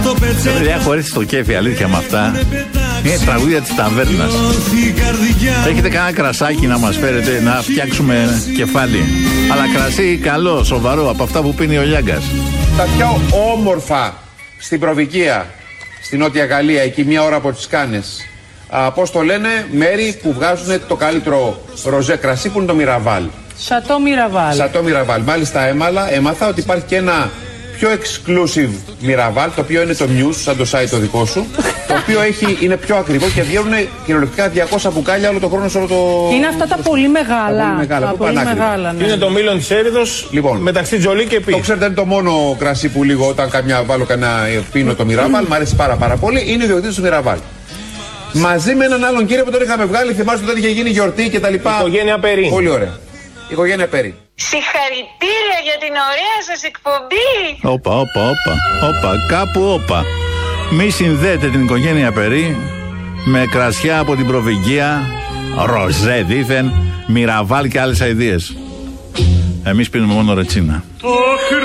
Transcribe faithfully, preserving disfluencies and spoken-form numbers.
Παιδιά, χωρίς το κέφι, αλήθεια με αυτά. Είναι τραγούδια της ταβέρνας. Έχετε κανένα κρασάκι να μας φέρετε, να φτιάξουμε κεφάλι? Αλλά κρασί καλό, σοβαρό, από αυτά που πίνει ο Λιάγκας. Τα πιο όμορφα στην Προβικία, στην Νότια Γαλλία, εκεί μία ώρα από τις Κάνες. Πώς το λένε, μέρη που βγάζουν το καλύτερο ροζέ κρασί, που είναι το Μιραβάλ. Σατό Μιραβάλ. Σατό Μιραβάλ. Μάλιστα έμαλα, έμαθα ότι υπάρχει και ένα πιο exclusive Μιραβάλ, το οποίο είναι το News, σαν το site το δικό σου, το οποίο έχει, είναι πιο ακριβό και βγαίνουν κυριολεκτικά διακόσια μπουκάλια όλο το χρόνο σε όλο το... Είναι αυτά τα πολύ μεγάλα. Τα πολύ μεγάλα, τα που πολύ μεγάλα, ναι. Είναι το μήλον της Έριδος, λοιπόν, μεταξύ Τζολί και Πι. Το ξέρετε, είναι το μόνο κρασί που λίγο όταν καμιά βάλω κανένα πίνω το Μιραβάλ, μου αρέσει πάρα πάρα πολύ, είναι ο ιδιοκτήτης του Μιραβάλ. Μαζί με έναν άλλον κύριο που τον είχαμε βγάλει, θυμάστε ότι είχε γίνει γιορτή και τα λοιπά. Οικογένεια Περί. Πολύ ωραία. Οικογένεια Περί. Συγχαρητήρια για την ωραία σας εκπομπή. Όπα, όπα, όπα, όπα, κάπου όπα. Μη συνδέετε την οικογένεια Περί με κρασιά από την Προβικία, ροζέ δήθεν, Μιραβάλ και άλλες αηδίες. Εμείς πίνουμε μόνο ρετσίνα.